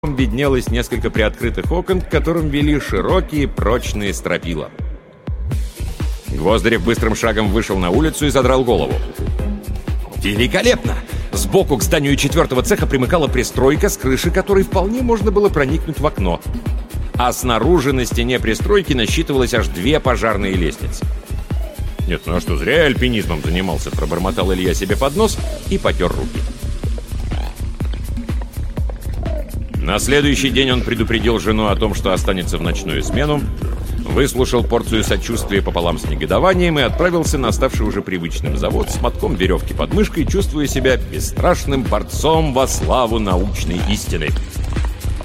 виднелось несколько приоткрытых окон, к которым вели широкие прочные стропила. Гвоздарев быстрым шагом вышел на улицу и задрал голову. Великолепно! Сбоку к зданию 4-го цеха примыкала пристройка, с крыши которой вполне можно было проникнуть в окно. А снаружи на стене пристройки насчитывалось аж 2 пожарные лестницы. «Нет, ну а что, зря я альпинизмом занимался», — пробормотал Илья себе под нос и потер руки. На следующий день он предупредил жену о том, что останется в ночную смену, выслушал порцию сочувствия пополам с негодованием и отправился на ставший уже привычным завод с мотком веревки под мышкой, чувствуя себя бесстрашным борцом во славу научной истины.